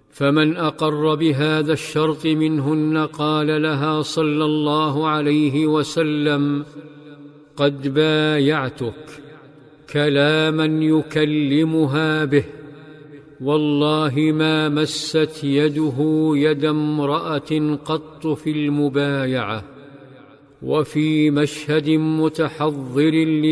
فمن أقر بهذا الشرط منهن قال لها صلى الله عليه وسلم: قد بايعتك، كلاما يكلمها به. والله ما مست يده يد امرأة قط في المبايعة. وفي مشهد متحضر